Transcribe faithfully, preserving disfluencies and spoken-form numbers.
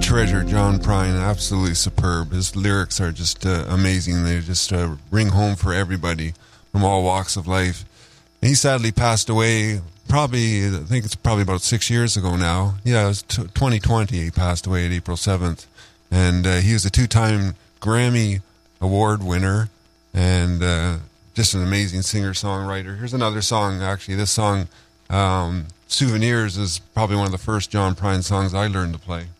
treasure, John Prine. Absolutely superb. His lyrics are just uh, amazing. They just uh, ring home for everybody from all walks of life. And he sadly passed away probably, I think it's probably about six years ago now. Yeah, it was t- twenty twenty. He passed away at April seventh. And uh, he was a two-time Grammy Award winner and uh, just an amazing singer-songwriter. Here's another song, actually. This song, um, Souvenirs, is probably one of the first John Prine songs I learned to play.